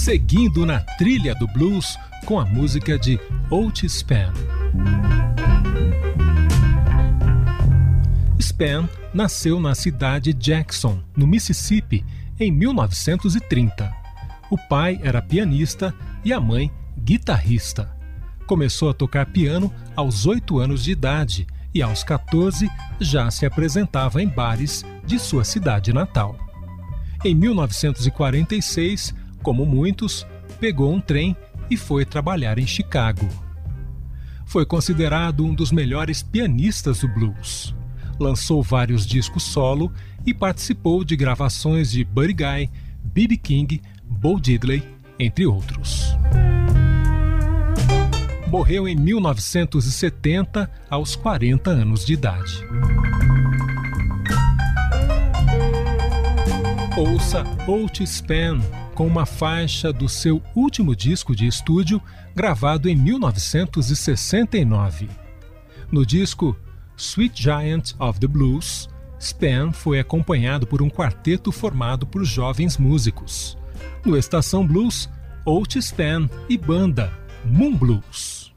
seguindo na trilha do blues com a música de Otis Spann. Spann nasceu na cidade de Jackson, no Mississippi, em 1930. O pai era pianista e a mãe guitarrista. Começou a tocar piano aos 8 anos de idade e aos 14 já se apresentava em bares de sua cidade natal. Em 1946, como muitos, pegou um trem e foi trabalhar em Chicago. Foi considerado um dos melhores pianistas do blues. Lançou vários discos solo e participou de gravações de Buddy Guy, B.B. King, Bo Diddley, entre outros. Morreu em 1970, aos 40 anos de idade. Ouça Otis Spann com uma faixa do seu último disco de estúdio, gravado em 1969. No disco Sweet Giant of the Blues, Spann foi acompanhado por um quarteto formado por jovens músicos. No Estação Blues, Otis Spann e banda Moon Blues.